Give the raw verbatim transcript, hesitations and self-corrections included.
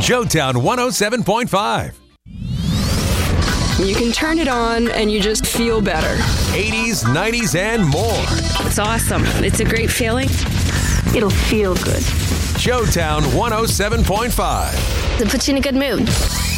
Joetown one oh seven point five. You can turn it on and you just feel better. eighties, nineties, and more. It's awesome. It's a great feeling. It'll feel good. Joetown one oh seven point five. It puts you in a good mood.